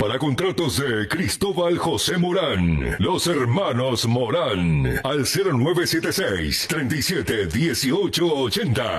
Para contratos de Cristóbal José Morán, los hermanos Morán, al 0976 37 18 80.